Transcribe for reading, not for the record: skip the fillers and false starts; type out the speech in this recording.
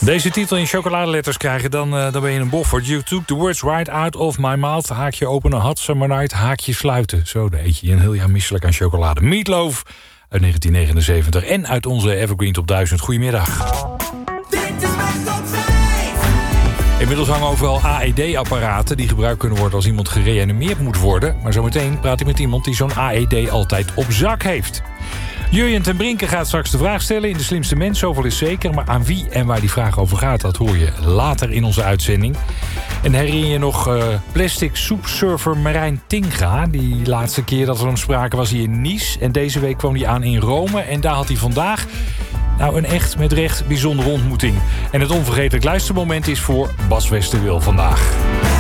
Deze titel in chocoladeletters krijgen, dan ben je een boffert. You took the words right out of my mouth. Haakje openen, hot summer night, haakje sluiten. Zo, dan eet je een heel jaar misselijk aan chocolade. Meatloaf uit 1979 en uit onze Evergreen Top 1000. Goedemiddag. Inmiddels hangen overal AED-apparaten die gebruikt kunnen worden als iemand gereanimeerd moet worden. Maar zometeen praat ik met iemand die zo'n AED altijd op zak heeft. Jurjen ten Brinke gaat straks de vraag stellen in De Slimste Mens. Zoveel is zeker, maar aan wie en waar die vraag over gaat, dat hoor je later in onze uitzending. En herinner je nog plastic soepsurfer Marijn Tinga? Die laatste keer dat we hem spraken was hij in Nice. En deze week kwam hij aan in Rome. En daar had hij vandaag een echt met recht bijzondere ontmoeting. En het onvergetelijk luistermoment is voor Bas Westerwil vandaag.